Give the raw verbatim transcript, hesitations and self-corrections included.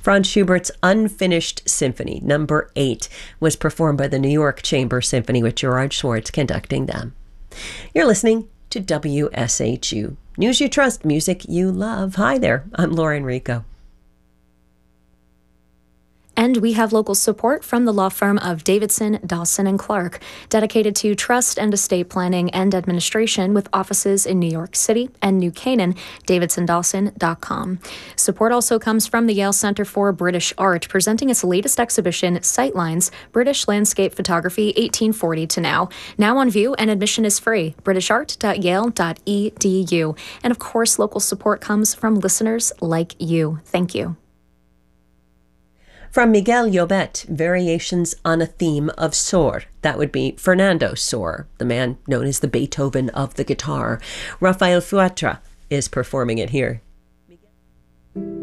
Franz Schubert's Unfinished Symphony, number eight, was performed by the New York Chamber Symphony with Gerard Schwartz conducting them. You're listening to W S H U. News you trust, music you love. Hi there, I'm Laura Enrico. And we have local support from the law firm of Davidson, Dawson and Clark, dedicated to trust and estate planning and administration with offices in New York City and New Canaan, davidson dawson dot com. Support also comes from the Yale Center for British Art, presenting its latest exhibition, Sightlines, British Landscape Photography eighteen forty to Now. Now on view, and admission is free. british art dot yale dot e d u. And of course, local support comes from listeners like you. Thank you. From Miguel Llobet, Variations on a Theme of Sor. That would be Fernando Sor, the man known as the Beethoven of the guitar. Rafael Fuatra is performing it here.